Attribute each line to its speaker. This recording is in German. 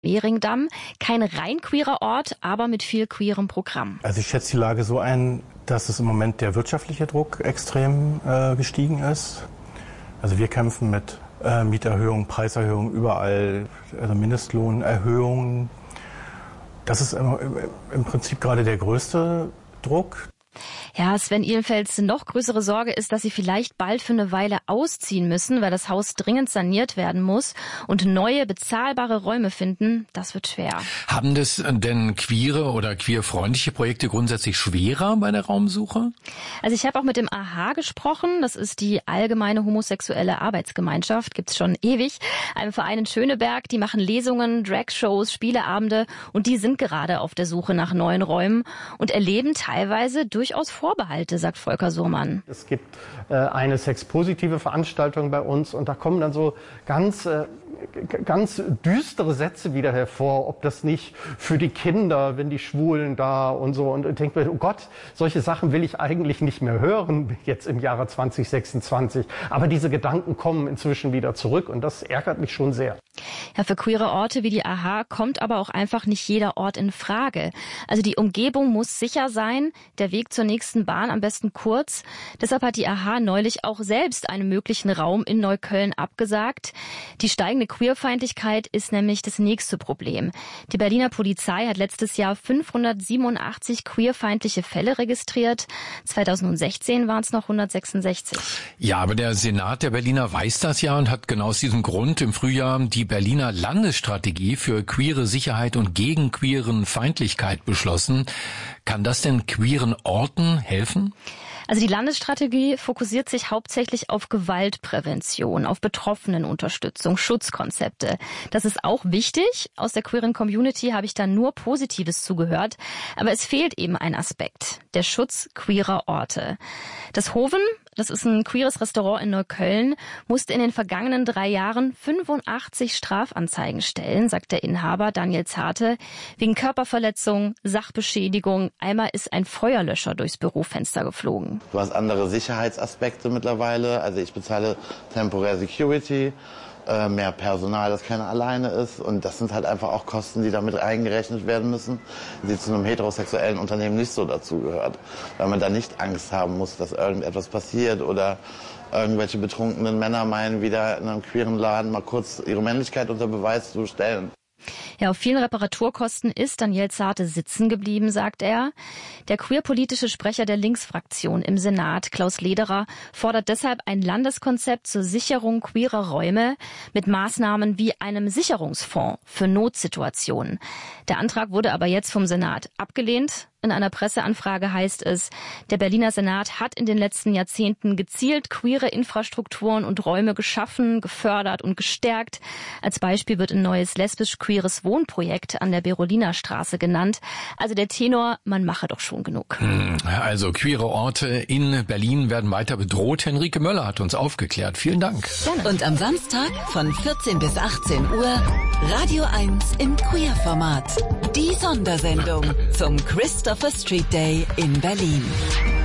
Speaker 1: Mehringdamm. Kein rein queerer Ort, aber mit viel queerem Programm.
Speaker 2: Also ich schätze die Lage so ein, dass es im Moment der wirtschaftliche Druck extrem gestiegen ist. Also wir kämpfen mit Mieterhöhungen, Preiserhöhungen überall, also Mindestlohnerhöhungen. Das ist im Prinzip gerade der größte Druck.
Speaker 1: Ja, Sven Ihlenfelds noch größere Sorge ist, dass sie vielleicht bald für eine Weile ausziehen müssen, weil das Haus dringend saniert werden muss und neue bezahlbare Räume finden, das wird schwer.
Speaker 3: Haben das denn queere oder queerfreundliche Projekte grundsätzlich schwerer bei der Raumsuche?
Speaker 1: Also ich habe auch mit dem AHA gesprochen, das ist die Allgemeine Homosexuelle Arbeitsgemeinschaft, gibt's schon ewig, einem Verein in Schöneberg, die machen Lesungen, Dragshows, Spieleabende und die sind gerade auf der Suche nach neuen Räumen und erleben teilweise durchaus Vorbehalte, sagt Volker Surmann.
Speaker 4: Es gibt eine sexpositive Veranstaltung bei uns und da kommen dann so ganz düstere Sätze wieder hervor, ob das nicht für die Kinder, wenn die Schwulen da und so. Und ich denke mir, oh Gott, solche Sachen will ich eigentlich nicht mehr hören, jetzt im Jahre 2026. Aber diese Gedanken kommen inzwischen wieder zurück und das ärgert mich schon sehr.
Speaker 1: Ja, für queere Orte wie die AHA kommt aber auch einfach nicht jeder Ort in Frage. Also die Umgebung muss sicher sein, der Weg zur nächsten Bahn am besten kurz. Deshalb hat die AHA neulich auch selbst einen möglichen Raum in Neukölln abgesagt. Die steigende Queerfeindlichkeit ist nämlich das nächste Problem. Die Berliner Polizei hat letztes Jahr 587 queerfeindliche Fälle registriert. 2016 waren es noch 166.
Speaker 3: Ja, aber der Senat der Berliner weiß das ja und hat genau aus diesem Grund im Frühjahr die Berliner Landesstrategie für queere Sicherheit und gegen queeren Feindlichkeit beschlossen. Kann das denn queeren Orten helfen?
Speaker 1: Also die Landesstrategie fokussiert sich hauptsächlich auf Gewaltprävention, auf Betroffenenunterstützung, Schutzkonzepte. Das ist auch wichtig. Aus der queeren Community habe ich da nur Positives zugehört. Aber es fehlt eben ein Aspekt, der Schutz queerer Orte. Das Hoven, das ist ein queeres Restaurant in Neukölln, musste in den vergangenen 3 Jahren 85 Strafanzeigen stellen, sagt der Inhaber Daniel Zarte, wegen Körperverletzung, Sachbeschädigung. Einmal ist ein Feuerlöscher durchs Bürofenster geflogen.
Speaker 5: Du hast andere Sicherheitsaspekte mittlerweile. Also ich bezahle temporär Security, mehr Personal, das keiner alleine ist. Und das sind halt einfach auch Kosten, die damit eingerechnet werden müssen, die zu einem heterosexuellen Unternehmen nicht so dazugehört. Weil man da nicht Angst haben muss, dass irgendetwas passiert oder irgendwelche betrunkenen Männer meinen, wieder in einem queeren Laden mal kurz ihre Männlichkeit unter Beweis zu stellen.
Speaker 1: Ja, auf vielen Reparaturkosten ist Daniel Zarte sitzen geblieben, sagt er. Der queerpolitische Sprecher der Linksfraktion im Senat, Klaus Lederer, fordert deshalb ein Landeskonzept zur Sicherung queerer Räume mit Maßnahmen wie einem Sicherungsfonds für Notsituationen. Der Antrag wurde aber jetzt vom Senat abgelehnt. In einer Presseanfrage heißt es, der Berliner Senat hat in den letzten Jahrzehnten gezielt queere Infrastrukturen und Räume geschaffen, gefördert und gestärkt. Als Beispiel wird ein neues lesbisch-queeres Wohnprojekt an der Beroliner Straße genannt. Also der Tenor, man mache doch schon genug.
Speaker 3: Also queere Orte in Berlin werden weiter bedroht. Henrike Möller hat uns aufgeklärt. Vielen Dank.
Speaker 6: Gerne. Und am Samstag von 14 bis 18 Uhr Radio 1 im Queer-Format. Die Sondersendung zum Christopher Street Day in Berlin.